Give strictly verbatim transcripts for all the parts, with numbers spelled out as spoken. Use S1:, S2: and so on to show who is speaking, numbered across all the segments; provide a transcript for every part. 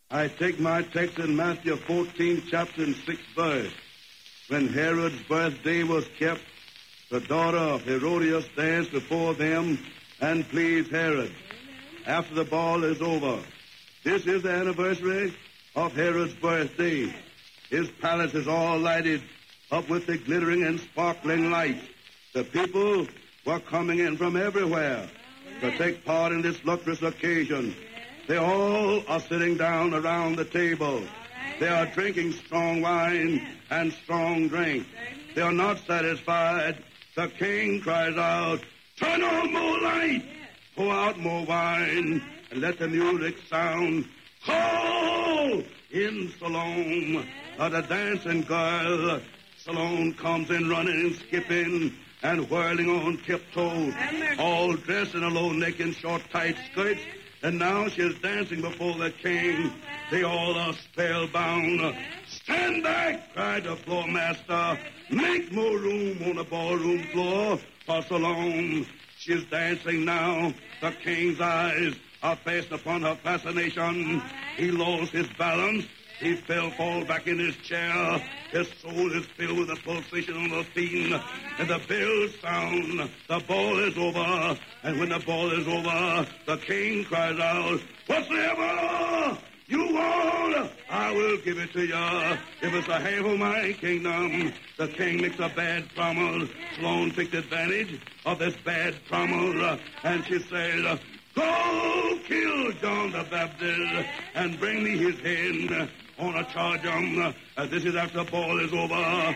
S1: I take my text in Matthew fourteen, chapter and sixth verse. When Herod's birthday was kept, the daughter of Herodias danced before them and pleased Herod. After the ball is over, this is the anniversary of Herod's birthday. His palace is all lighted up with the glittering and sparkling lights. The people were coming in from everywhere to take part in this lucrative occasion. They all are sitting down around the table. They are drinking strong wine and strong drink. They are not satisfied. The king cries out, "Turn on more light, pour out more wine, and let the music sound. Call in Salome, uh, the dancing girl." Salome comes in running and skipping and whirling on tiptoes, all dressed in a low neck and short tight skirts. And now she's dancing before the king. They all are spellbound. "Stand back," cried the floor master. "Make more room on the ballroom floor for Salome." She's dancing now. The king's eyes are fast upon her fascination. He lost his balance. He fell, fall back in his chair. His soul is filled with the pulsation of the fiend. And the bells sound. The ball is over. And when the ball is over, the king cries out, "Whatsoever you want, I will give it to you. If it's a half of my kingdom." The king makes a bad promise. Salome takes advantage of this bad promise. And she said, "Go kill John the Baptist and bring me his head on a charge of, uh, this is after the ball is over."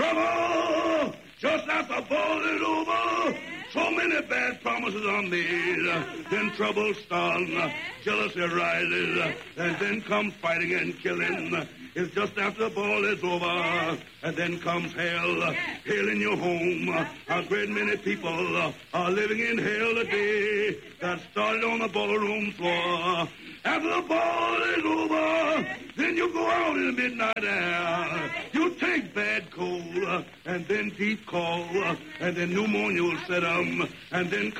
S1: Bravo! Just after the ball is over, so many bad promises are made. Then trouble starts, jealousy rises, and then comes fighting and killing. It's just after the ball is over, and then comes hell. Hell in your home. A great many people are living in hell today that started on the ballroom floor. After the ball is over, then you go out in the midnight air. You take bad cold, and then deep cold, and then pneumonia will set 'em, and then